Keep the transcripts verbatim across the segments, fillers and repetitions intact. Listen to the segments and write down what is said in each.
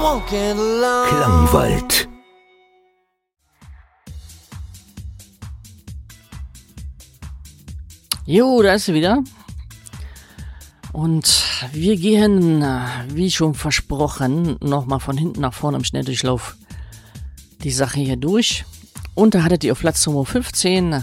Klangwald. Jo, da ist sie wieder. Und wir gehen, wie schon versprochen, nochmal von hinten nach vorne im Schnelldurchlauf die Sache hier durch. Und da hattet ihr auf Platz Nummer fünfzehn.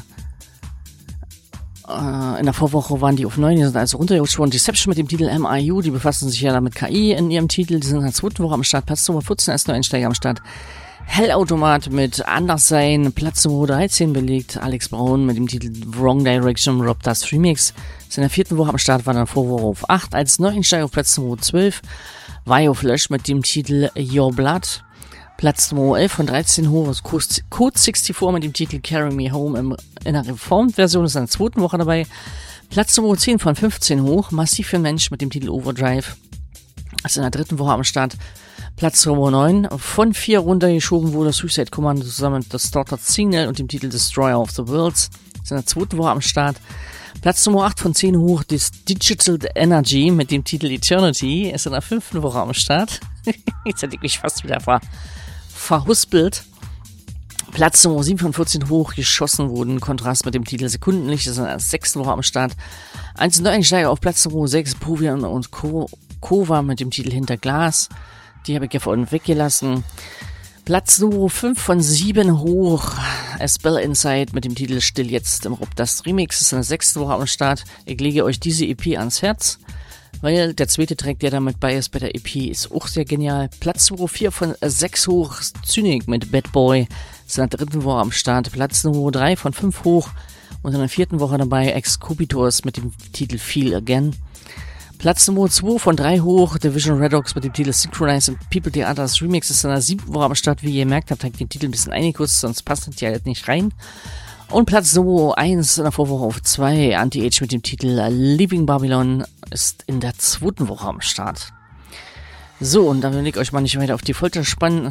Äh, in der Vorwoche waren die auf neun, die sind also runtergerutscht worden. Deception mit dem Titel M I U, die befassen sich ja da mit K I in ihrem Titel. Die sind in der zweiten Woche am Start. Platz Nummer vierzehn ist nur Einsteiger am Start. Hellautomat mit Anderssein, Platz Nummer dreizehn belegt. Alex Braun mit dem Titel Wrong Direction, Rob Dust Remix. Ist in der vierten Woche am Start, war dann Vorwoche auf acht. Als Neueinsteiger auf Platz Nummer zwölf. Vioflash mit dem Titel Your Blood. Platz Nummer elf von dreizehn hoch ist Code vierundsechzig mit dem Titel Carry Me Home im, in der Reformed-Version, ist in der zweiten Woche dabei. Platz Nummer zehn von fünfzehn hoch, Massiv für Mensch mit dem Titel Overdrive. Ist in der dritten Woche am Start. Platz Nummer neun, von vier runtergeschoben wurde Suicide Commando zusammen mit The Starter Signal und dem Titel Destroyer of the Worlds. Ist in der zweiten Woche am Start. Platz Nummer acht von zehn hoch, das Digital Energy mit dem Titel Eternity. Ist in der fünften Woche am Start. Jetzt hätte ich mich fast wieder ver verhuspelt. Platz Nummer sieben von vierzehn hoch, geschossen wurden. Kontrast mit dem Titel Sekundenlicht. Ist in der sechsten Woche am Start. Eins Neueinsteiger auf Platz Nummer sechs, Povian und Ko Kova mit dem Titel Hinter Glas. Die habe ich ja vorhin weggelassen. Platz Nummer fünf von sieben hoch. A Spell Inside mit dem Titel Still Jetzt im Rob Dust Remix. Ist in der sechsten Woche am Start. Ich lege euch diese E P ans Herz, weil der zweite Track, der damit bei ist bei der E P, ist auch sehr genial. Platz Nummer vier von sechs hoch. Zynik mit Bad Boy. Ist in der dritten Woche am Start. Platz Nummer drei von fünf hoch. Und in der vierten Woche dabei Excubitus mit dem Titel Feel Again. Platz Nummer zwei von drei hoch, Division Redox mit dem Titel Synchronize and People the Others Remix ist in der siebten Woche am Start. Wie ihr merkt habt, habe ich den Titel ein bisschen eingekürzt, sonst passt das ja halt nicht rein. Und Platz Nummer eins in der Vorwoche auf zwei, Anti-Age mit dem Titel Leaving Babylon ist in der zweiten Woche am Start. So, und dann will ich euch mal nicht weiter auf die Folter spannen.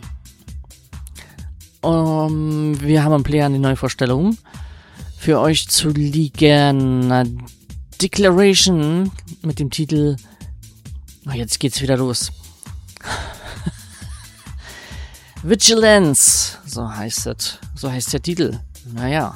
Um, wir haben im Player eine neue Vorstellung für euch zu liegen. Declaration mit dem Titel, oh, jetzt geht's wieder los. Vigilance, so heißt es, so heißt der Titel. Naja.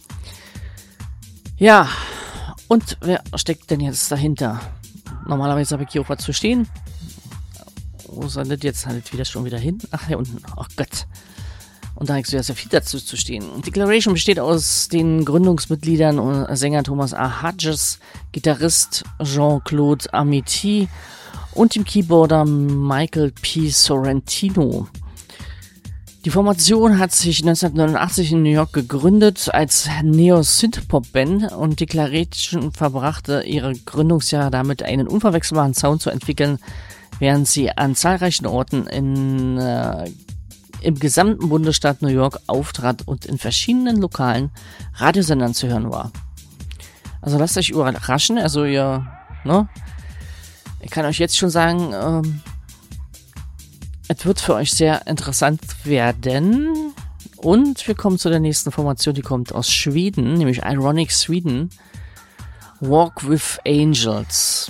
Ja, und wer steckt denn jetzt dahinter? Normalerweise habe ich hier auch was zu stehen. Wo soll das jetzt halt wieder schon wieder hin? Ach, hier unten, oh Gott. Und da habe ich so sehr viel dazu zu stehen. Declaration besteht aus den Gründungsmitgliedern und Sänger Thomas A. Hodges, Gitarrist Jean-Claude Amity und dem Keyboarder Michael P. Sorrentino. Die Formation hat sich neunzehnhundertneunundachtzig in New York gegründet als Neo-Synth-Pop-Band und Declaration verbrachte ihre Gründungsjahre damit, einen unverwechselbaren Sound zu entwickeln, während sie an zahlreichen Orten in äh, im gesamten Bundesstaat New York auftrat und in verschiedenen lokalen Radiosendern zu hören war. Also lasst euch überraschen, also ihr, ne? Ich kann euch jetzt schon sagen, ähm, es wird für euch sehr interessant werden. Und wir kommen zu der nächsten Formation, die kommt aus Schweden, nämlich Ironic Sweden. Walk with Angels.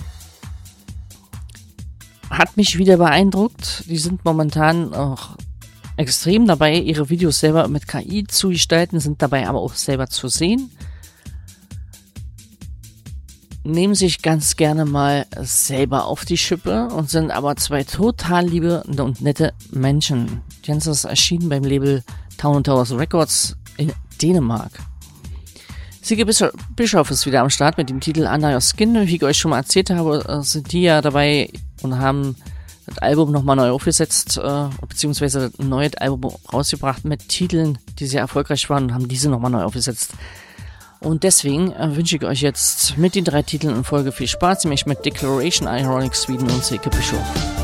Hat mich wieder beeindruckt. Die sind momentan auch extrem dabei, ihre Videos selber mit K I zu gestalten, sind dabei aber auch selber zu sehen. Nehmen sich ganz gerne mal selber auf die Schippe und sind aber zwei total liebe und nette Menschen. Das Ganze ist erschienen beim Label Town and Towers Records in Dänemark. Sigge Bischof ist wieder am Start mit dem Titel Under Your Skin. Wie ich euch schon mal erzählt habe, sind die ja dabei und haben das Album nochmal neu aufgesetzt, äh, beziehungsweise ein neues Album rausgebracht mit Titeln, die sehr erfolgreich waren und haben diese nochmal neu aufgesetzt. Und deswegen äh, wünsche ich euch jetzt mit den drei Titeln in Folge viel Spaß, nämlich mit Declaration, Ironic Sweden und Sigge Bischof.